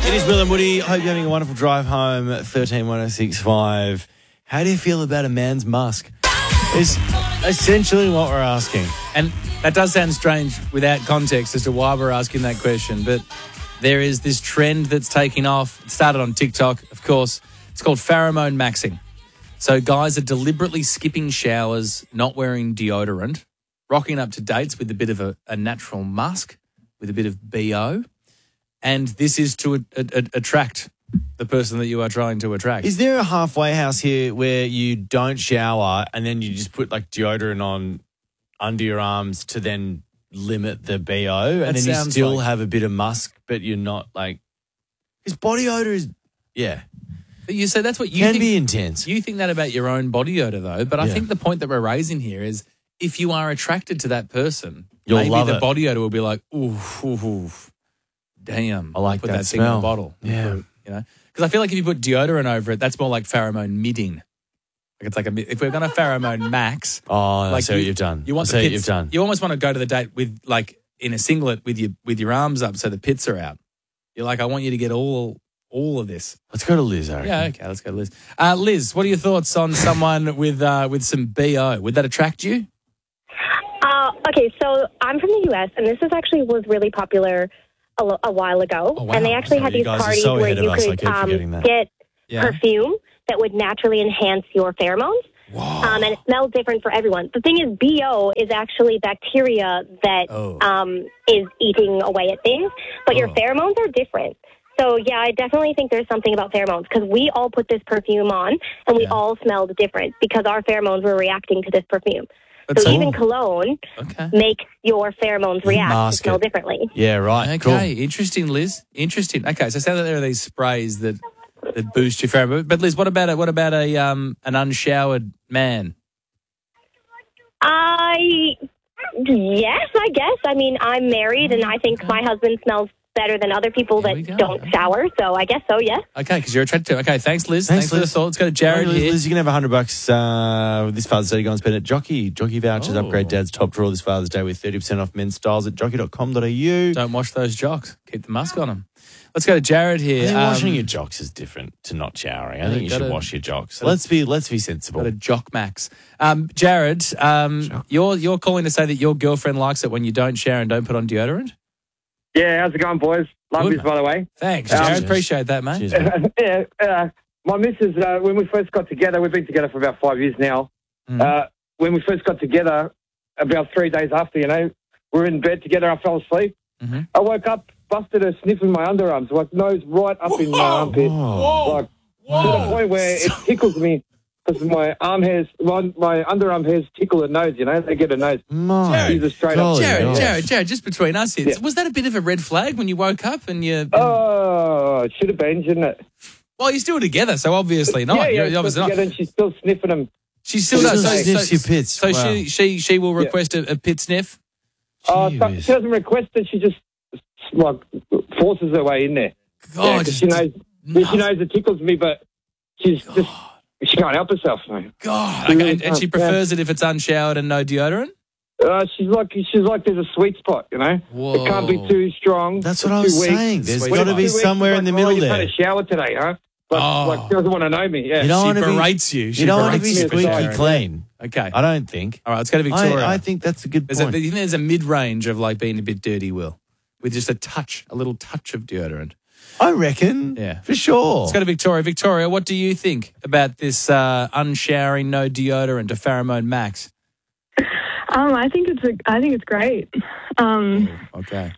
It is Will and Woody. Hope you're having a wonderful drive home. 131065. How do you feel about a man's musk? Is essentially what we're asking. And that does sound strange without context as to why we're asking that question, but there is this trend that's taking off. It started on TikTok, of course. It's called pheromone maxing. So guys are deliberately skipping showers, not wearing deodorant, rocking up to dates with a bit of a natural musk, with a bit of BO. And this is to attract the person that you are trying to attract. Is there a halfway house here where you don't shower and then you just put like deodorant on under your arms to then limit the BO and then you still have a bit of musk, but you're not like... Because body odor is... Yeah. You say that's what you can think, be intense. You think that about your own body odor, though. But I think the point that we're raising here is if you are attracted to that person, maybe the body odor will be like, oof, damn. I like put that thing in smell. the bottle. Yeah. You know? Because I feel like if you put deodorant over it, that's more like pheromone midding. Like it's like if we're going to pheromone max. Oh, like I see what you've done. You want I see the what pits, you've done. You almost want to go to the date with like in a singlet with your arms up so the pits are out. You're like, I want you to get all of this. Let's go to Liz, I reckon. Yeah, okay, let's go to Liz. Liz, what are your thoughts on someone with some BO? Would that attract you? Okay, so I'm from the US, and this was really popular a while ago. Oh, wow. And they actually had these parties where you could get perfume that would naturally enhance your pheromones. And it smelled different for everyone. The thing is, BO is actually bacteria that is eating away at things, but your pheromones are different. So, yeah, I definitely think there's something about pheromones because we all put this perfume on and we all smelled different because our pheromones were reacting to this perfume. So even cologne makes your pheromones react and smell differently. Yeah, right. Okay, cool. Interesting, Liz. Interesting. Okay, so it sounds like there are these sprays that boost your pheromone. But Liz, what about an unshowered man? Yes, I guess. I mean, I'm married, and I think my husband smells better than other people that don't shower. So I guess so. Yeah. Okay, because you're attracted to. Okay, thanks, Liz. Thanks for the thought. Let's go to Jared here. Liz, you can have $100 this Father's Day. Go and spend it. Jockey vouchers. Upgrade Dad's top drawer this Father's Day with 30% off men's styles at jockey.com.au. Don't wash those jocks. Keep the musk on them. Let's go to Jared here. I think washing your jocks is different to not showering. I think you should wash your jocks. Let's be sensible. Got a jock max. Jared, you're calling to say that your girlfriend likes it when you don't shower and don't put on deodorant? Yeah, how's it going, boys? Love this, by the way. Thanks, Jared. Appreciate that, mate. Cheers, mate. My missus, when we first got together, we've been together for about 5 years now. When we first got together, about 3 days after, we were in bed together, I fell asleep. I woke up, busted her sniffing my underarms, like nose right up in my armpit. Like, to the point where it tickles me because my underarm hairs tickle her nose, they get a nose. Jared, just between us here, was that a bit of a red flag when you woke up and you... Oh, it should have been, shouldn't it? Well, you're still together, so obviously not. Yeah, you're obviously together not. And she's still sniffing them. She still does. Sniffs your pits. So she will request a pit sniff? She doesn't request it, she just forces her way in there. God, she knows it tickles me, but she's just... She can't help herself, mate. God. Okay, and she prefers it if it's unshowered and no deodorant? She's like there's a sweet spot, Whoa. It can't be too strong. That's what I was saying. There's got to be somewhere in the middle there. You had a shower today, huh? But she doesn't want to know me. Yeah. She berates you. You don't want to be squeaky clean. Okay. I don't think. All right, let's go to Victoria. I think that's a good point. You think there's a mid-range of like being a bit dirty, Will? With just a little touch of deodorant? I reckon. Yeah. For sure. Let's go to Victoria. Victoria, what do you think about this unshowering, no deodorant, a pheromone max? I think it's great. Okay.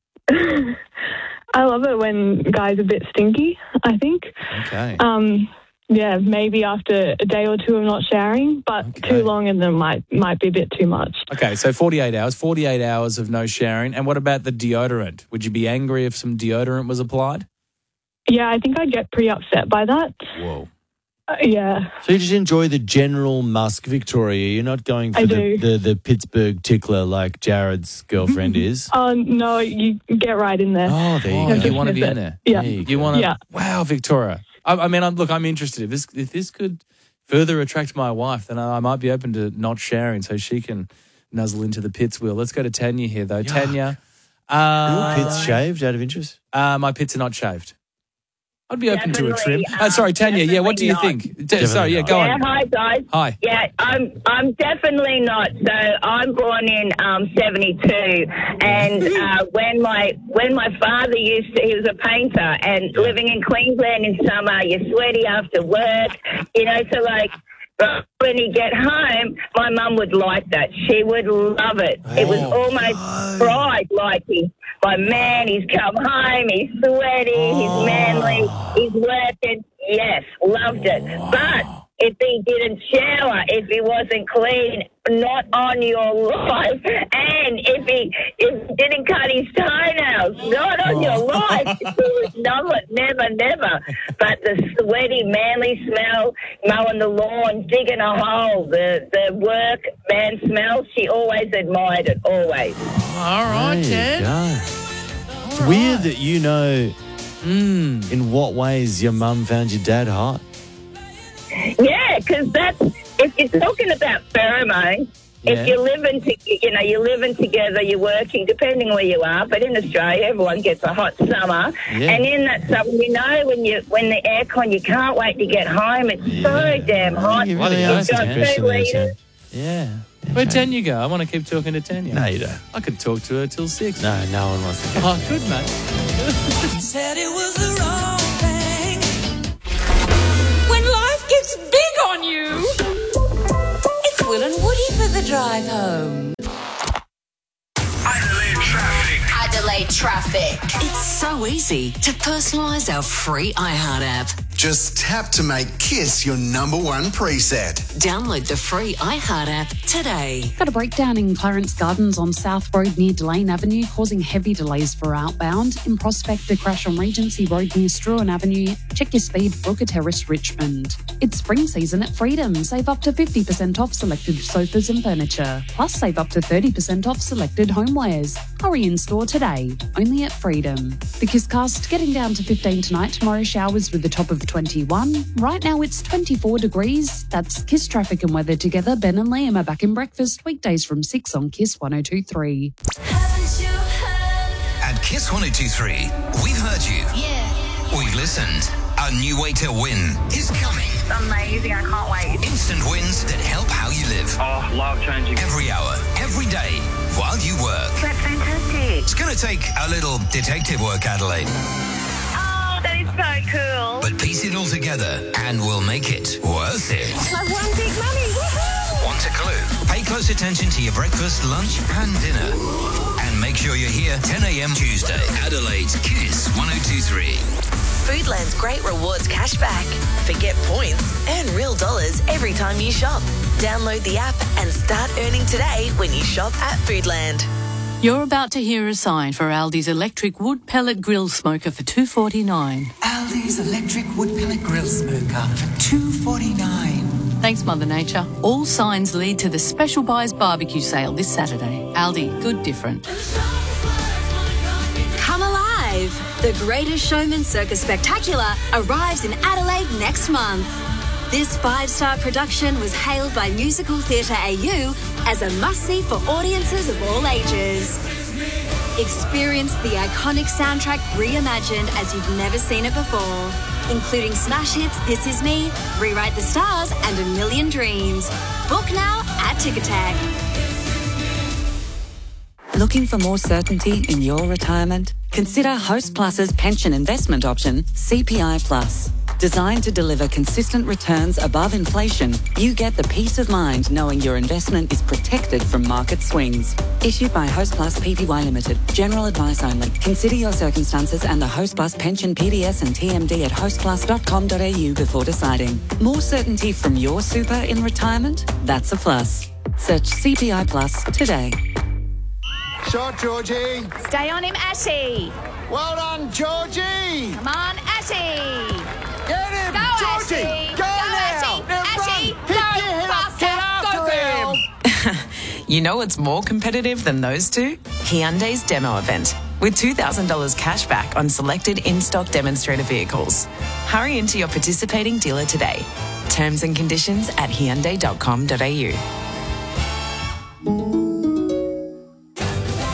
I love it when guys are a bit stinky, I think. Okay. Maybe after a day or two of not showering, but too long and then might be a bit too much. Okay, so 48 hours of no showering. And what about the deodorant? Would you be angry if some deodorant was applied? Yeah, I think I'd get pretty upset by that. Whoa. Yeah. So you just enjoy the general musk, Victoria. You're not going for the Pittsburgh tickler like Jared's girlfriend is. Oh, no, you get right in there. Oh, there you go. You want to be in there? Yeah. You want to? Yeah. Wow, Victoria. I'm interested. If this could further attract my wife, then I might be open to not sharing so she can nuzzle into the pits, Will. Let's go to Tanya here, though. Tanya. Your pits shaved out of interest? My pits are not shaved. I'd be open to a trim. Sorry, Tanya. Yeah, what do you think? Sorry, yeah, go on. Hi guys. Hi. Yeah, I'm definitely not. So I'm born in 72, and when my father he was a painter, and living in Queensland in summer, you're sweaty after work, so like. But when he get home, my mum would like that. She would love it. It was almost pride liking. My man, he's come home, he's sweaty, he's manly, he's working. Yes, loved it. But if he didn't shower, if he wasn't clean, not on your life. And if he didn't cut his toenails, not on your life. Never. But the sweaty, manly smell, mowing the lawn, digging a hole, the work man smell, she always admired it, always. All right, Ted. It's weird that you know in what ways your mum found your dad hot. Yeah, because if you're talking about pheromones, if you're living together, you're working, depending where you are. But in Australia, everyone gets a hot summer, and in that summer, when the aircon, you can't wait to get home. It's so damn hot. You really are. You've got 2 litres. Yeah. Where'd Tanya go? I want to keep talking to Tanya. No, you don't. I could talk to her till 6. No one wants to. Oh, good, mate. Said it was the wrong thing. When life gets big on you, it's Will and Woody for the drive home. Adelaide traffic. It's so easy to personalise our free iHeart app. Just tap to make Kiss your number one preset. Download the free iHeart app today. Got a breakdown in Clarence Gardens on South Road near Delane Avenue, causing heavy delays for outbound. In Prospect, a crash on Regency Road near Struan Avenue. Check your speed, Brooker Terrace, Richmond. It's spring season at Freedom. Save up to 50% off selected sofas and furniture. Plus, save up to 30% off selected homewares. Hurry in store today, only at Freedom. The Kisscast getting down to 15 tonight. Tomorrow showers with the top of 21. Right now it's 24 degrees. That's Kiss traffic and weather together. Ben and Liam are back in breakfast weekdays from 6 on Kiss 102.3. At Kiss 102.3, we've heard you. Yeah. We've listened. A new way to win is coming. Amazing, I can't wait. Instant wins that help how you live. Oh, life-changing. Every hour, every day, while you work. That's fantastic. It's going to take a little detective work, Adelaide. That is so cool. But piece it all together and we'll make it worth it. Like one big money. Woohoo! Want a clue? Pay close attention to your breakfast, lunch and dinner. And make sure you're here 10 a.m. Tuesday. Adelaide's Kiss 102.3. Foodland's great rewards cashback. Forget points, earn real dollars every time you shop. Download the app and start earning today when you shop at Foodland. You're about to hear a sign for Aldi's electric wood pellet grill smoker for $2.49. Aldi's electric wood pellet grill smoker for $2.49. Thanks, Mother Nature. All signs lead to the Special Buys barbecue sale this Saturday. Aldi, good different. Come alive! The Greatest Showman Circus Spectacular arrives in Adelaide next month. This 5-star production was hailed by Musical Theatre AU as a must-see for audiences of all ages. Experience the iconic soundtrack reimagined as you've never seen it before, including smash hits This Is Me, Rewrite the Stars and A Million Dreams. Book now at Ticketek. Looking for more certainty in your retirement? Consider Host Plus's pension investment option, CPI Plus. Designed to deliver consistent returns above inflation, you get the peace of mind knowing your investment is protected from market swings. Issued by Host Plus Pty Limited. General advice only. Consider your circumstances and the Host Plus pension PDS and TMD at hostplus.com.au before deciding. More certainty from your super in retirement? That's a plus. Search CPI Plus today. Shot, Georgie. Stay on him, Ashy. Well done, Georgie. Come on, Ashy. Get him, go, Georgie. Ashy. Go now. Ashy. Pick your head up. Get after him. You know what's more competitive than those two? Hyundai's demo event, with $2,000 cash back on selected in-stock demonstrator vehicles. Hurry into your participating dealer today. Terms and conditions at Hyundai.com.au.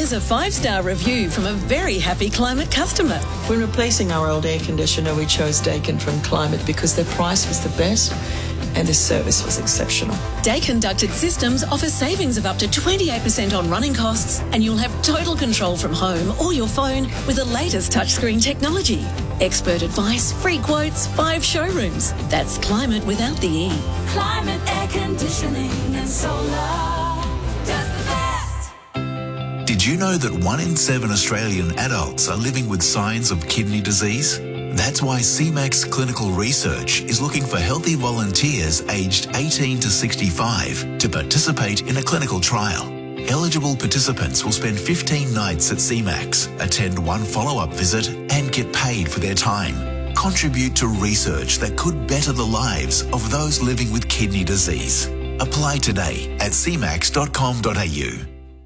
Here's a 5-star review from a very happy Climate customer. When replacing our old air conditioner, we chose Dakin from Climate because their price was the best and the service was exceptional. Dakin ducted systems offer savings of up to 28% on running costs, and you'll have total control from home or your phone with the latest touchscreen technology. Expert advice, free quotes, 5 showrooms. That's Climate without the E. Climate air conditioning and solar does the best. Did you know that 1 in 7 Australian adults are living with signs of kidney disease? That's why CMAX Clinical Research is looking for healthy volunteers aged 18 to 65 to participate in a clinical trial. Eligible participants will spend 15 nights at CMAX, attend 1 follow-up visit and get paid for their time. Contribute to research that could better the lives of those living with kidney disease. Apply today at cmax.com.au.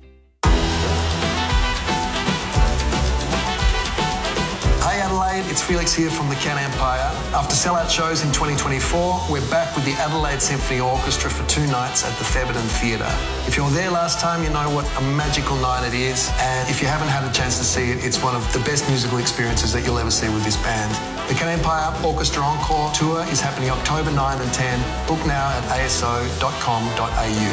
It's Felix here from the Can Empire. After sellout shows in 2024, we're back with the Adelaide Symphony Orchestra for 2 nights at the Thebarton Theatre. If you were there last time, you know what a magical night it is. And if you haven't had a chance to see it, it's one of the best musical experiences that you'll ever see with this band. The Can Empire Orchestra Encore Tour is happening October 9 and 10. Book now at aso.com.au.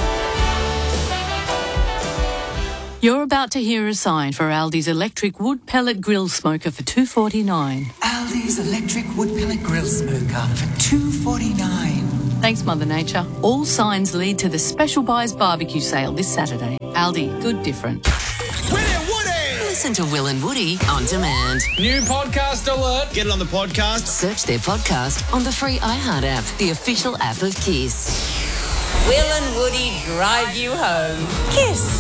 You're about to hear a sign for Aldi's electric wood pellet grill smoker for $2.49. Aldi's electric wood pellet grill smoker for $2.49. Thanks, Mother Nature. All signs lead to the Special Buys barbecue sale this Saturday. Aldi, good different. Listen to Will and Woody on demand. New podcast alert. Get it on the podcast. Search their podcast on the free iHeart app, the official app of Kiss. Will and Woody drive you home. Kiss.